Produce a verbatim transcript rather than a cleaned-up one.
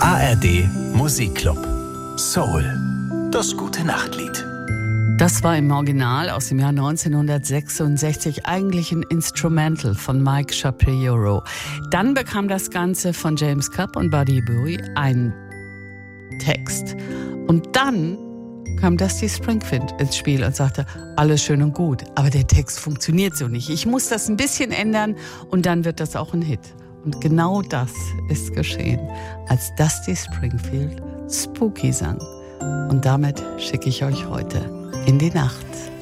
A R D Musikclub. Soul. Das gute Nachtlied. Das war im Original aus dem Jahr neunzehnhundertsechsundsechzig eigentlich ein Instrumental von Mike Shapiro. Dann bekam das Ganze von James Cobb und Buddy Bowie einen Text. Und dann kam Dusty Springfield ins Spiel und sagte, alles schön und gut, aber der Text funktioniert so nicht. Ich muss das ein bisschen ändern und dann wird das auch ein Hit. Und genau das ist geschehen, als Dusty Springfield Spooky sang. Und damit schicke ich euch heute in die Nacht.